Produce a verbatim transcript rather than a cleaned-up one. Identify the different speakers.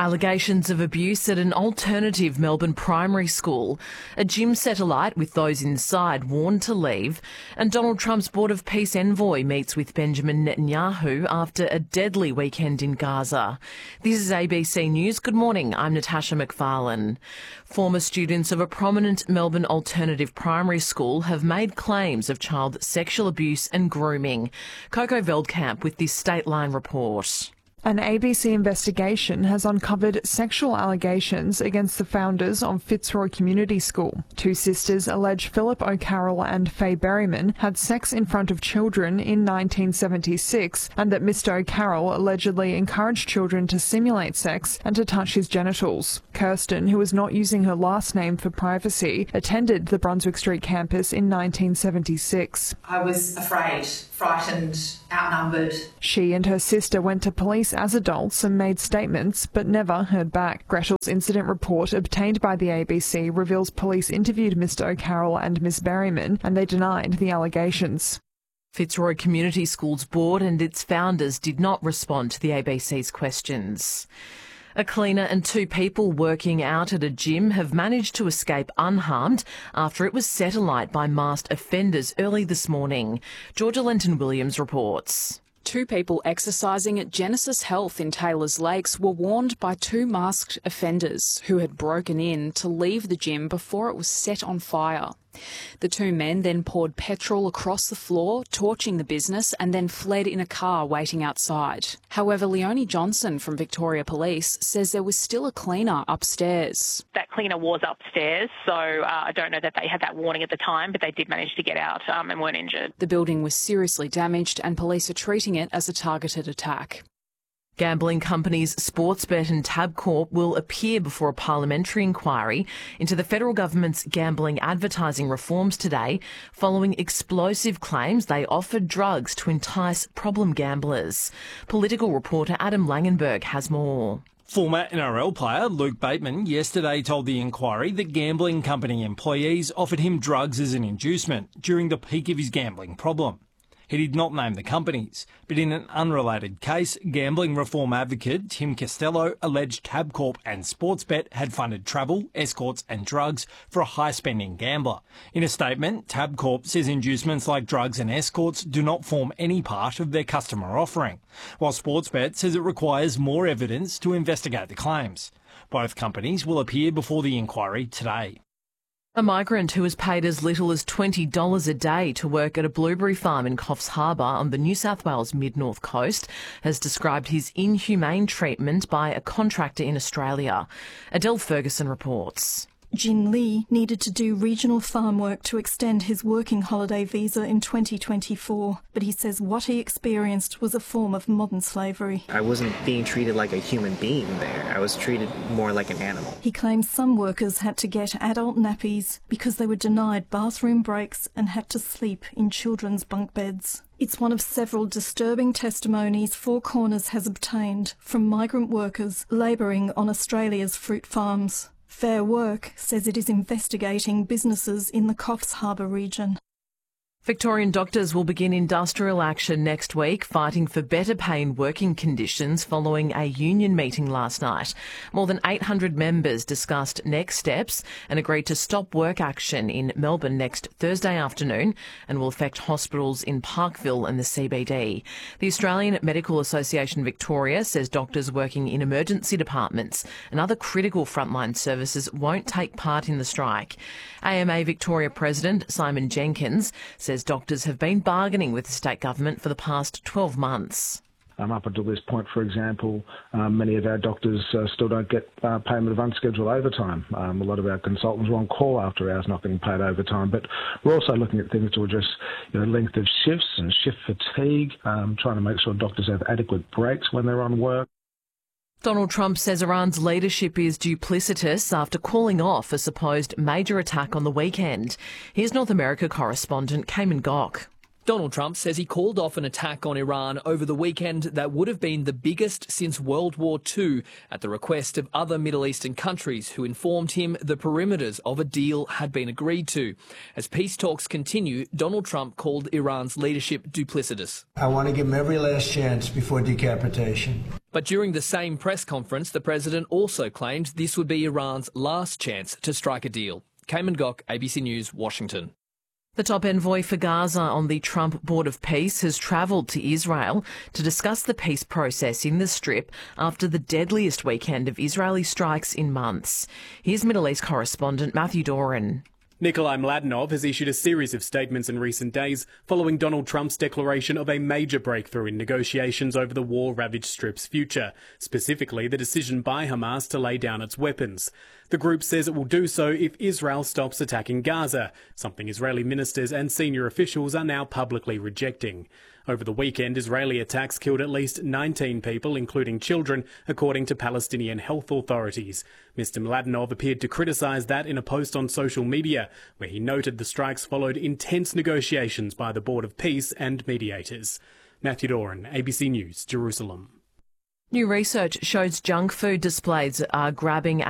Speaker 1: Allegations of abuse at an alternative Melbourne primary school. A gym set alight with those inside warned to leave. And Donald Trump's Board of Peace envoy meets with Benjamin Netanyahu after a deadly weekend in Gaza. This is A B C News. Good morning. I'm Natasha McFarlane. Former students of a prominent Melbourne alternative primary school have made claims of child sexual abuse and grooming. Coco Veldkamp with this State Line report.
Speaker 2: An A B C investigation has uncovered sexual allegations against the founders of Fitzroy Community School. Two sisters allege Philip O'Carroll and Faye Berryman had sex in front of children in nineteen seventy-six, and that Mister O'Carroll allegedly encouraged children to simulate sex and to touch his genitals. Kirsten, who was not using her last name for privacy, attended the Brunswick Street campus in nineteen seventy-six.
Speaker 3: I was afraid, frightened, outnumbered.
Speaker 2: She and her sister went to police as adults and made statements, but never heard back. Gretchel's incident report obtained by the A B C reveals police interviewed Mister O'Carroll and Miss Berryman, and they denied the allegations.
Speaker 1: Fitzroy Community Schools Board and its founders did not respond to the A B C's questions. A cleaner and two people working out at a gym have managed to escape unharmed after it was set alight by masked offenders early this morning. Georgia Lenton-Williams reports.
Speaker 4: Two people exercising at Genesis Health in Taylors Lakes were warned by two masked offenders who had broken in to leave the gym before it was set on fire. The two men then poured petrol across the floor, torching the business, and then fled in a car waiting outside. However, Leonie Johnson from Victoria Police says there was still a cleaner upstairs.
Speaker 5: That cleaner was upstairs, so uh, I don't know that they had that warning at the time, but they did manage to get out um, and weren't injured.
Speaker 4: The building was seriously damaged and police are treating it as a targeted attack.
Speaker 1: Gambling companies Sportsbet and Tabcorp will appear before a parliamentary inquiry into the federal government's gambling advertising reforms today, following explosive claims they offered drugs to entice problem gamblers. Political reporter Adam Langenberg has more.
Speaker 6: Former N R L player Luke Bateman yesterday told the inquiry that gambling company employees offered him drugs as an inducement during the peak of his gambling problem. He did not name the companies, but in an unrelated case, gambling reform advocate Tim Costello alleged Tabcorp and Sportsbet had funded travel, escorts and drugs for a high-spending gambler. In a statement, Tabcorp says inducements like drugs and escorts do not form any part of their customer offering, while Sportsbet says it requires more evidence to investigate the claims. Both companies will appear before the inquiry today.
Speaker 1: A migrant who was paid as little as twenty dollars a day to work at a blueberry farm in Coffs Harbour on the New South Wales mid-north coast has described his inhumane treatment by a contractor in Australia. Adele Ferguson reports.
Speaker 7: Jin Lee needed to do regional farm work to extend his working holiday visa in twenty twenty-four, but he says what he experienced was a form of modern slavery.
Speaker 8: I wasn't being treated like a human being there. I was treated more like an animal.
Speaker 7: He claims some workers had to get adult nappies because they were denied bathroom breaks and had to sleep in children's bunk beds. It's one of several disturbing testimonies Four Corners has obtained from migrant workers labouring on Australia's fruit farms. Fair Work says it is investigating businesses in the Coffs Harbour region.
Speaker 1: Victorian doctors will begin industrial action next week, fighting for better pay and working conditions following a union meeting last night. More than eight hundred members discussed next steps and agreed to stop work action in Melbourne next Thursday afternoon and will affect hospitals in Parkville and the C B D. The Australian Medical Association Victoria says doctors working in emergency departments and other critical frontline services won't take part in the strike. A M A Victoria President Simon Jenkins says doctors have been bargaining with the state government for the past twelve months.
Speaker 9: Um, up until this point, for example, um, many of our doctors uh, still don't get uh, payment of unscheduled overtime. Um, a lot of our consultants are on call after hours not getting paid overtime. But we're also looking at things to address you know, length of shifts and shift fatigue, um, trying to make sure doctors have adequate breaks when they're on work.
Speaker 1: Donald Trump says Iran's leadership is duplicitous after calling off a supposed major attack on the weekend. Here's North America correspondent Cayman Gok.
Speaker 10: Donald Trump says he called off an attack on Iran over the weekend that would have been the biggest since World War Two at the request of other Middle Eastern countries who informed him the perimeters of a deal had been agreed to. As peace talks continue, Donald Trump called Iran's leadership duplicitous.
Speaker 11: I want to give them every last chance before decapitation.
Speaker 10: But during the same press conference, the president also claimed this would be Iran's last chance to strike a deal. Cayman Gok, A B C News, Washington.
Speaker 1: The top envoy for Gaza on the Trump Board of Peace has travelled to Israel to discuss the peace process in the Strip after the deadliest weekend of Israeli strikes in months. Here's Middle East correspondent Matthew Doran.
Speaker 11: Nikolai Mladenov has issued a series of statements in recent days following Donald Trump's declaration of a major breakthrough in negotiations over the war-ravaged Strip's future, specifically the decision by Hamas to lay down its weapons. The group says it will do so if Israel stops attacking Gaza, something Israeli ministers and senior officials are now publicly rejecting. Over the weekend, Israeli attacks killed at least nineteen people, including children, according to Palestinian health authorities. Mister Mladenov appeared to criticise that in a post on social media, where he noted the strikes followed intense negotiations by the Board of Peace and mediators. Matthew Doran, A B C News, Jerusalem.
Speaker 1: New research shows junk food displays are grabbing